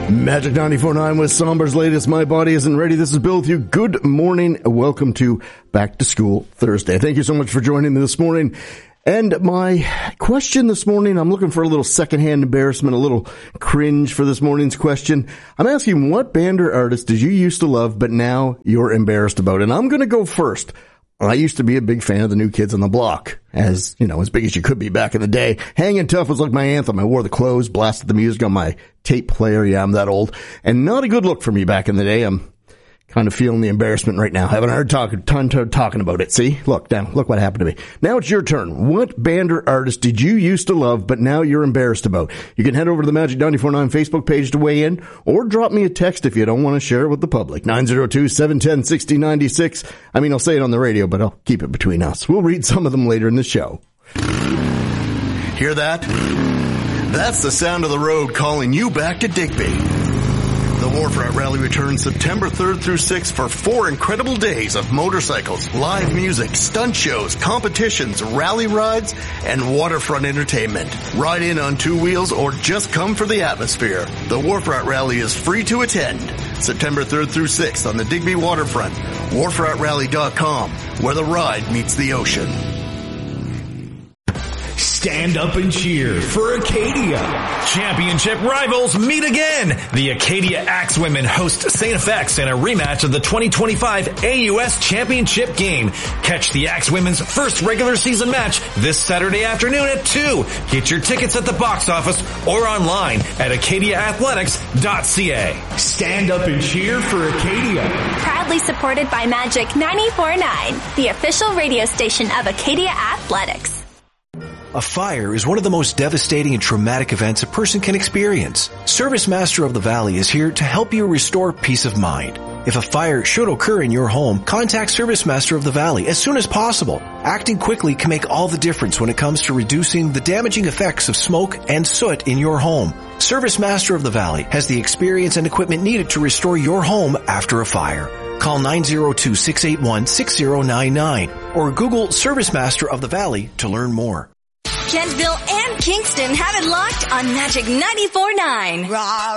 Magic 94.9 with Somber's latest My Body Isn't Ready. This is Bill with you. Good morning. Welcome to Back to School Thursday. Thank you so much for joining me this morning. And my question this morning, I'm looking for a little secondhand embarrassment, a little cringe for this morning's question. I'm asking, what band or artist did you used to love, but now you're embarrassed about? And I'm going to go first. I used to be a big fan of the New Kids on the Block, as, you know, as big as you could be back in the day. Hangin' Tough was like my anthem. I wore the clothes, blasted the music on my tape player. Yeah, I'm that old. And not a good look for me back in the day. I'm kind of feeling the embarrassment right now. Having a hard time talking about it. See? Look what happened to me. Now it's your turn. What band or artist did you used to love, but now you're embarrassed about? You can head over to the Magic 94.9 Facebook page to weigh in, or drop me a text if you don't want to share it with the public. 902-710-6096. I mean, I'll say it on the radio, but I'll keep it between us. We'll read some of them later in the show. Hear that? That's the sound of the road calling you back to Digby. The Wharf Rat Rally returns September 3rd through 6th for 4 incredible days of motorcycles, live music, stunt shows, competitions, rally rides, and waterfront entertainment. Ride in on 2 wheels or just come for the atmosphere. The Wharf Rat Rally is free to attend. September 3rd through 6th on the Digby waterfront. WharfRatRally.com, where the ride meets the ocean. Stand up and cheer for Acadia. Championship rivals meet again. The Acadia Axewomen host St. FX in a rematch of the 2025 AUS Championship game. Catch the Axewomen's first regular season match this Saturday afternoon at 2. Get your tickets at the box office or online at acadiaathletics.ca. Stand up and cheer for Acadia. Proudly supported by Magic 94.9, the official radio station of Acadia Athletics. A fire is one of the most devastating and traumatic events a person can experience. Service Master of the Valley is here to help you restore peace of mind. If a fire should occur in your home, contact Service Master of the Valley as soon as possible. Acting quickly can make all the difference when it comes to reducing the damaging effects of smoke and soot in your home. Service Master of the Valley has the experience and equipment needed to restore your home after a fire. Call 902-681-6099 or Google Service Master of the Valley to learn more. Kentville and Kingston have it locked on Magic 94.9.